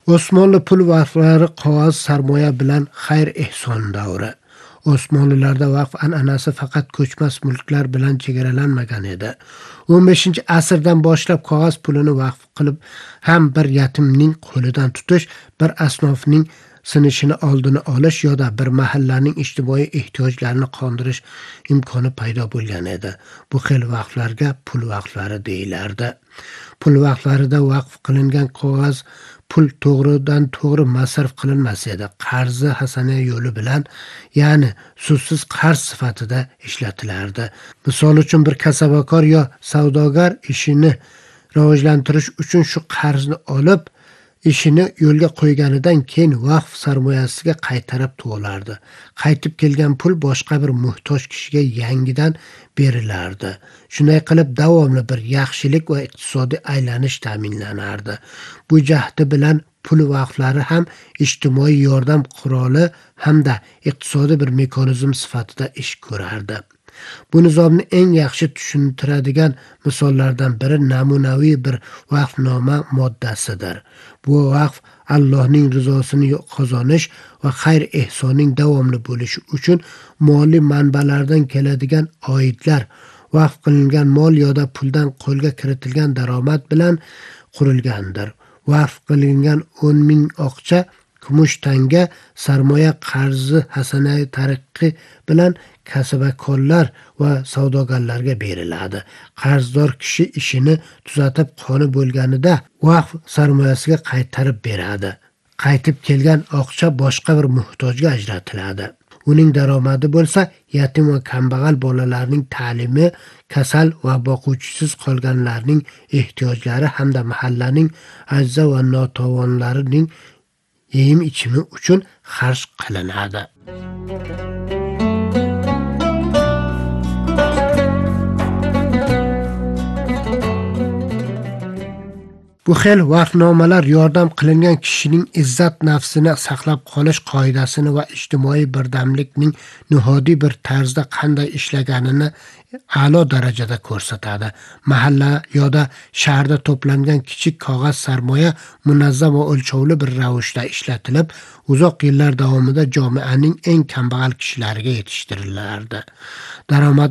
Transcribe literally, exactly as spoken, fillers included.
Osmonli pul vaqflari qog'oz sarmoya bilan xayr ehson davri. Osmonlilarda vaqf an'anasi faqat ko'chmas mulklar bilan chegaralanmagan edi. o'n beshinchi asrdan boshlab qog'oz pulini vaqf qilib ham bir yatimning qo'lidan tutish, bir asnofning sinishini oldini olish yoda bir mahallaning ijtimoiy ehtiyojlarini qondirish imkoni paydo bo'lgan edi. Bu xil vaqflarga pul vaqflari deyilardi. Pul vaqflarida vaqf qilingan qog'oz pul to'g'ridan to'g'ri masraf qilinmas edi. Qarzi hasana yo'li bilan, ya'ni sudsiz qarz sifatida ishlatilardi. Misol uchun bir kasabakor yo savdogar ishini rivojlantirish uchun shu qarzni olib, ishini yo'lga qo'yganidan keyin vaqf sarmoyasiga qaytarib to'lardi. Qaytib kelgan pul boshqa bir muhtoj kishiga yangidan berilardi. Shunday qilib davomli bir yaxshilik va iqtisodiy aylanish ta'minlanardi. Bu jahdi bilan pul vaqflari ham ijtimoiy yordam quroli hamda iqtisodiy bir mexanizm sifatida ish ko'rardi. Bu nizomni eng yaxshi tushuntiradigan misollardan biri namunaviy bir vaqfnoma moddasidir. Bu vaqf Allohning rizosini qozonish va xayr ehsonning davomli bo'lishi uchun moliy manbalardan keladigan oidlar, vaqf qilingan mol yoda puldan qo'lga kiritilgan daromad bilan qurilgandir. Vaqf qilingan o'n ming oqcha kumush tanga sarmoya qarzi hasana tariqi bilan kasbakorlar va savdogarlarga beriladi. Qarzdor kishi ishini tuzatib qoni bo'lganida vaqf sarmoyasiga qaytarib beradi. Qaytib kelgan oqcha boshqa bir muhtojga ajratiladi. Uning daromadi bo'lsa yatim va kambag'al bolalarning ta'limi, kasal va boquvchisiz qolganlarning ehtiyojlari hamda mahallaning ajza va notavonlarining yeyim ichimi uchun xarj qilinadi. Bu xil vaqfnomalar yordam qilingan kishining izzat nafsini saqlab qolish qoidasini va ijtimoiy birdamlikning nihodiy bir tarzda qanday ishlaganini a'lo darajada ko'rsatadi. Mahalla yoda shaharda to'plangan kichik qog'oz sarmoya munazzam va o'lchovli bir ravishda ishlatilib, uzoq yillar davomida jamiyaning eng kambag'al kishilariga yetishtirilardi. Daromad